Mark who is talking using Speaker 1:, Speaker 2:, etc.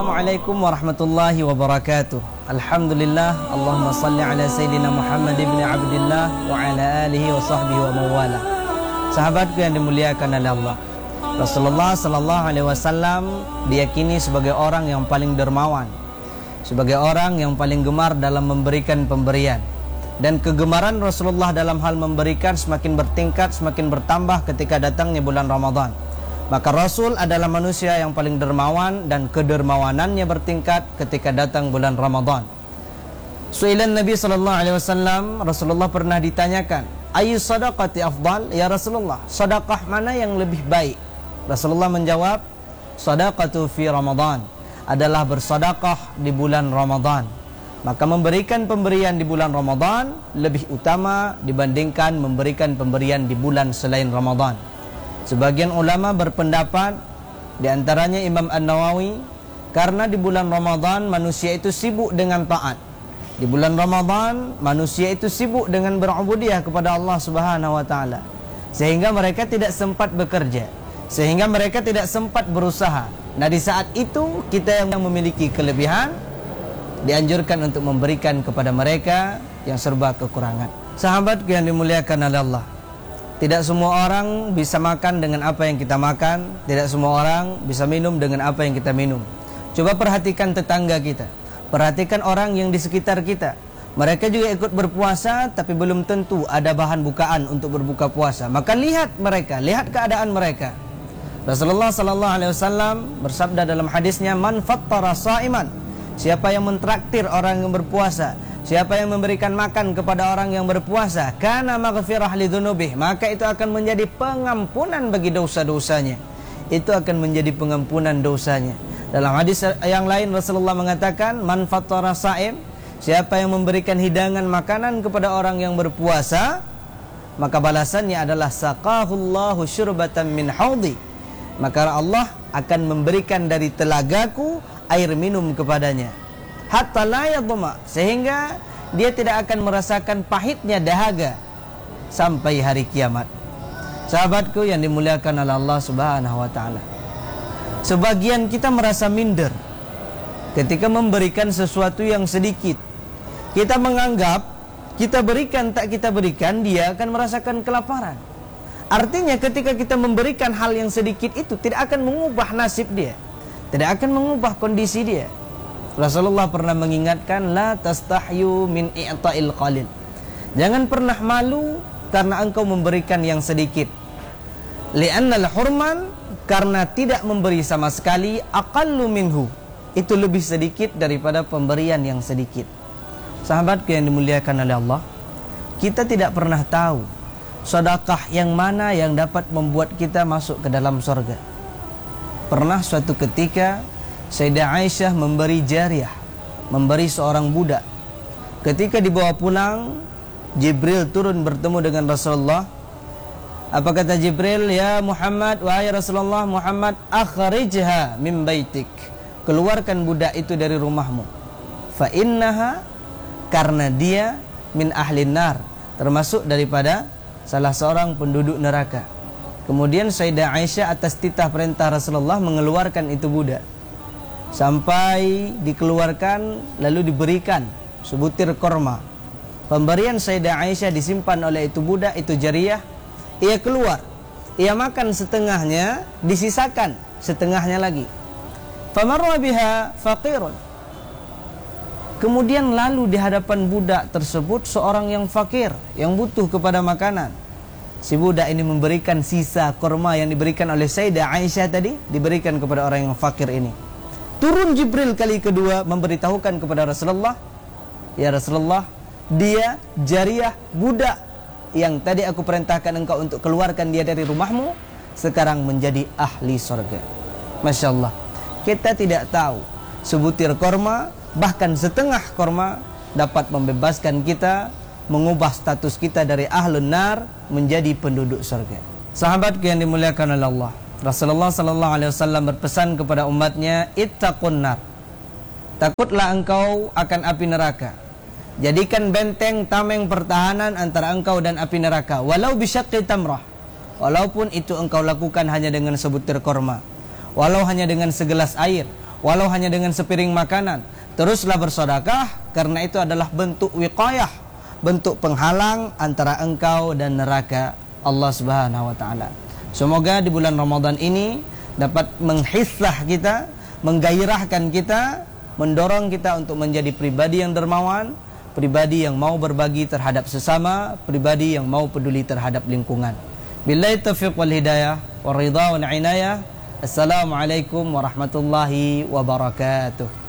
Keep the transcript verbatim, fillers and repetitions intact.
Speaker 1: Assalamualaikum warahmatullahi wabarakatuh. Alhamdulillah, Allahumma salli ala Sayyidina Muhammad ibn Abdillah wa ala alihi wa sahbihi wa mawala. Sahabatku yang dimuliakan oleh Allah, Rasulullah sallallahu alaihi wasallam diyakini sebagai orang yang paling dermawan, sebagai orang yang paling gemar dalam memberikan pemberian. Dan kegemaran Rasulullah dalam hal memberikan semakin bertingkat, semakin bertambah ketika datangnya bulan Ramadan. Maka Rasul adalah manusia yang paling dermawan dan kedermawanannya bertingkat ketika datang bulan Ramadan. Su'ilan Nabi sallallahu alaihi wasallam, Rasulullah pernah ditanyakan, "Ayyu sadaqati afdal?" Ya Rasulullah, sedekah mana yang lebih baik? Rasulullah menjawab, "Sadaqatu fi Ramadan," adalah bersedekah di bulan Ramadan. Maka memberikan pemberian di bulan Ramadan lebih utama dibandingkan memberikan pemberian di bulan selain Ramadan. Sebagian ulama berpendapat, di antaranya Imam An-Nawawi, karena di bulan Ramadan manusia itu sibuk dengan taat. Di bulan Ramadan manusia itu sibuk dengan berubudiyah kepada Allah Subhanahu wa taala. Sehingga mereka tidak sempat bekerja, sehingga mereka tidak sempat berusaha. Nah, di saat itu kita yang memiliki kelebihan dianjurkan untuk memberikan kepada mereka yang serba kekurangan. Sahabat yang dimuliakan oleh Allah, tidak semua orang bisa makan dengan apa yang kita makan. Tidak semua orang bisa minum dengan apa yang kita minum. Coba perhatikan tetangga kita, perhatikan orang yang di sekitar kita. Mereka juga ikut berpuasa, tapi belum tentu ada bahan bukaan untuk berbuka puasa. Maka lihat mereka, lihat keadaan mereka. Rasulullah sallallahu alaihi wasallam bersabda dalam hadisnya, "Man fattara sha'iman," siapa yang mentraktir orang yang berpuasa, siapa yang memberikan makan kepada orang yang berpuasa, kana maghfirah lidzunubih, maka itu akan menjadi pengampunan bagi dosa-dosanya. Itu akan menjadi pengampunan dosanya. Dalam hadis yang lain Rasulullah mengatakan, "Man fattara sha'im," siapa yang memberikan hidangan makanan kepada orang yang berpuasa, maka balasannya adalah saqahullahu syurbatan min haudi, maka Allah akan memberikan dari telagaku air minum kepadanya, hatta la yadhma, sehingga dia tidak akan merasakan pahitnya dahaga sampai hari kiamat. Sahabatku yang dimuliakan oleh Allah Subhanahu wa taala, sebagian kita merasa minder ketika memberikan sesuatu yang sedikit. Kita menganggap kita berikan tak kita berikan, dia akan merasakan kelaparan. Artinya ketika kita memberikan hal yang sedikit itu tidak akan mengubah nasib dia, tidak akan mengubah kondisi dia. Rasulullah pernah mengingatkan, "La tastahyu min i'ta'il qalil." Jangan pernah malu karena engkau memberikan yang sedikit. Li'annal hurman, karena tidak memberi sama sekali, aqallu minhu, itu lebih sedikit daripada pemberian yang sedikit. Sahabatku yang dimuliakan oleh Allah, kita tidak pernah tahu sedekah yang mana yang dapat membuat kita masuk ke dalam surga. Pernah suatu ketika Sayyidah Aisyah memberi jariyah, memberi seorang budak. Ketika dibawa pulang, Jibril turun bertemu dengan Rasulullah. Apa kata Jibril? "Ya Muhammad, wahai Rasulullah Muhammad, akhrijha min baitik." Keluarkan budak itu dari rumahmu. Fa innaha, karena dia min ahlin nar, termasuk daripada salah seorang penduduk neraka. Kemudian Sayyidah Aisyah atas titah perintah Rasulullah mengeluarkan itu budak. Sampai dikeluarkan lalu diberikan sebutir korma. Pemberian Sayyidah Aisyah disimpan oleh itu budak, itu jariyah. Ia keluar, ia makan setengahnya, disisakan setengahnya lagi. Famarra biha faqirun. Kemudian lalu di hadapan budak tersebut seorang yang fakir, yang butuh kepada makanan. Si budak ini memberikan sisa korma yang diberikan oleh Sayyidah Aisyah tadi, diberikan kepada orang yang fakir ini. Turun Jibril kali kedua memberitahukan kepada Rasulullah, "Ya Rasulullah, dia jariyah budak yang tadi aku perintahkan engkau untuk keluarkan dia dari rumahmu, sekarang menjadi ahli surga." Masya Allah, kita tidak tahu sebutir korma, bahkan setengah korma dapat membebaskan kita, mengubah status kita dari ahlun nar menjadi penduduk surga. Sahabatku yang dimuliakan oleh Allah, Rasulullah sallallahu alaihi wasallam berpesan kepada umatnya, "Ittaqun nar." Takutlah engkau akan api neraka. Jadikan benteng tameng pertahanan antara engkau dan api neraka, walau bisyaqqi tamrah. Walaupun itu engkau lakukan hanya dengan sebutir korma, walau hanya dengan segelas air, walau hanya dengan sepiring makanan. Teruslah bersedekah, karena itu adalah bentuk wiqayah, bentuk penghalang antara engkau dan neraka Allah Subhanahu wa taala. Semoga di bulan Ramadan ini dapat menghislah kita, menggairahkan kita, mendorong kita untuk menjadi pribadi yang dermawan, pribadi yang mau berbagi terhadap sesama, pribadi yang mau peduli terhadap lingkungan. Billahi taufiq wal hidayah, wa ridha wal inayah. Assalamualaikum warahmatullahi wabarakatuh.